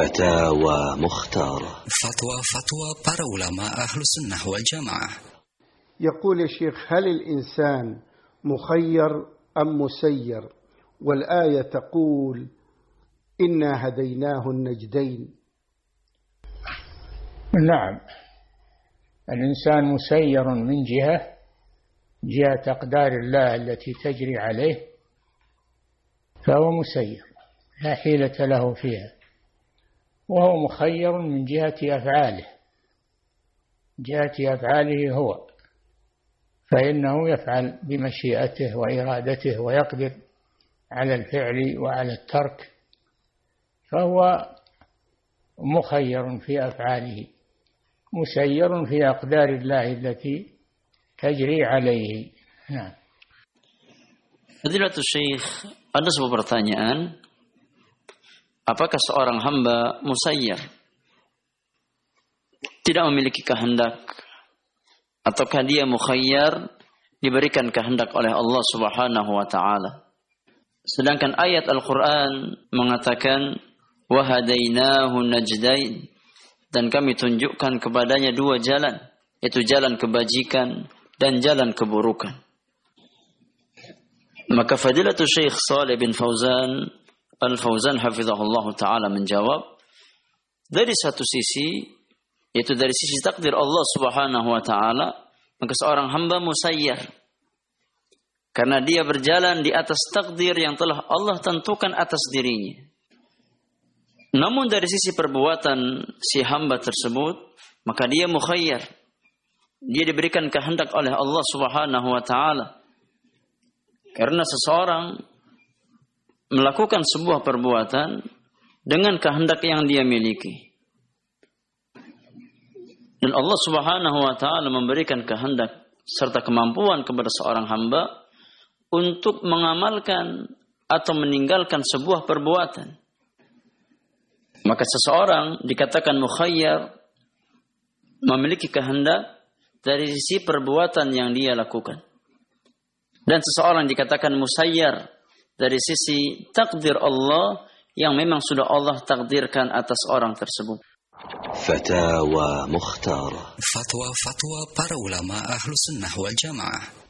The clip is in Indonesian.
فتاوى مختارة. فتوى para ulama ahlu sunnah wal jamaah. يقول يا شيخ: هل الإنسان مخير أم مسير؟ والآية تقول: إنا هديناه النجدين. نعم، الإنسان مسير من جهة أقدار الله التي تجري عليه، فهو مسير لا حيلة له فيها، وهو مخير من جهة أفعاله هو، فإنه يفعل بمشيئته وإرادته ويقدر على الفعل وعلى الترك، فهو مخير في أفعاله، مسير في أقدار الله التي تجري عليه. Nah. Fadilatul Syekh, ada sebuah pertanyaan. Apakah seorang hamba musayyar, tidak memiliki kehendak, ataukah dia mukhayyar, diberikan kehendak oleh Allah Subhanahu wa taala? Sedangkan ayat Al-Qur'an mengatakan wa hadainahu najdain, dan kami tunjukkan kepadanya dua jalan, yaitu jalan kebajikan dan jalan keburukan. Maka Fadilatul Syekh Shalih bin Fauzan Al-Fauzan hafizahullah ta'ala menjawab, dari satu sisi, yaitu dari sisi takdir Allah Subhanahu wa ta'ala, maka seorang hamba musayyar, karena dia berjalan di atas takdir yang telah Allah tentukan atas dirinya. Namun dari sisi perbuatan si hamba tersebut, maka dia mukhayyar. Dia diberikan kehendak oleh Allah Subhanahu wa ta'ala. Karena seseorang melakukan sebuah perbuatan dengan kehendak yang dia miliki. Dan Allah Subhanahu wa ta'ala memberikan kehendak serta kemampuan kepada seorang hamba untuk mengamalkan atau meninggalkan sebuah perbuatan. Maka seseorang dikatakan mukhayyar, memiliki kehendak dari sisi perbuatan yang dia lakukan. Dan seseorang dikatakan musayyar dari sisi takdir Allah yang memang sudah Allah takdirkan atas orang tersebut. Fatawa Mukhtara. Fatwa para ulama ahlu sunnah wal jamaah.